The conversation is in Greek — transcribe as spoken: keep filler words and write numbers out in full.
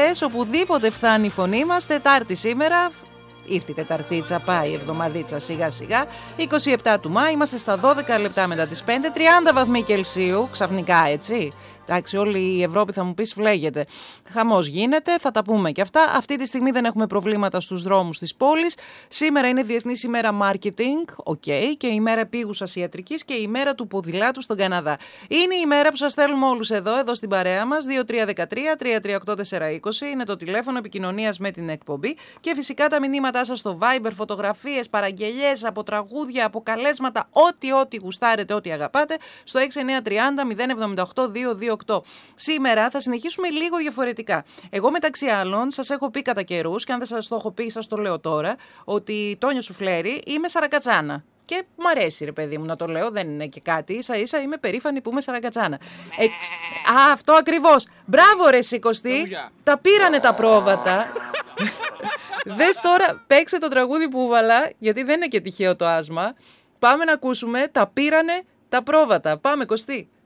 ακροατές, οπουδήποτε φτάνει η φωνή μας, Τετάρτη σήμερα. Ήρθε η Τεταρτίτσα, πάει η εβδομαδίτσα σιγά σιγά. είκοσι επτά του Μάη, είμαστε στα δώδεκα λεπτά μετά τις πέντε, τριάντα βαθμοί Κελσίου, ξαφνικά έτσι. Εντάξει, όλη η Ευρώπη θα μου πεις φλέγεται. Χαμός γίνεται, θα τα πούμε και αυτά. Αυτή τη στιγμή δεν έχουμε προβλήματα στους δρόμους της πόλης. Σήμερα είναι Διεθνής ημέρα marketing, οκ, okay, και η ημέρα επίγουσας ιατρικής και η ημέρα του ποδηλάτου στον Καναδά. Είναι η ημέρα που σας στέλνουμε όλους εδώ, εδώ στην παρέα μας. δύο τρία ένα τρία τρία τρία οκτώ τέσσερα είκοσι είναι το τηλέφωνο επικοινωνίας με την εκπομπή. Και φυσικά τα μηνύματά σας στο Viber, φωτογραφίες, παραγγελιές, από τραγούδια, από καλέσματα, ό,τι ό,τι γουστάρετε, ό,τι αγαπάτε, στο έξι εννιά τρία μηδέν μηδέν επτά οκτώ δύο δύο οκτώ. Σήμερα θα συνεχίσουμε λίγο διαφορετικά. Εγώ μεταξύ άλλων σας έχω πει κατά καιρούς, και αν δεν σας το έχω πει σας το λέω τώρα, ότι Τόνιο Σουφλέρη είμαι σαρακατσάνα. Και μου αρέσει ρε παιδί μου να το λέω, δεν είναι και κάτι, ίσα ίσα είμαι περήφανη που είμαι σαρακατσάνα. Ε, α, αυτό ακριβώς. Μπράβο ρε Σικωστή, τα πήρανε τα πρόβατα. Δες τώρα, παίξε το τραγούδι που βάλα, γιατί δεν είναι και τυχαίο το άσμα. Πάμε να ακούσουμε, τα πήρανε τα πρόβατα. Πάμε Κωστή.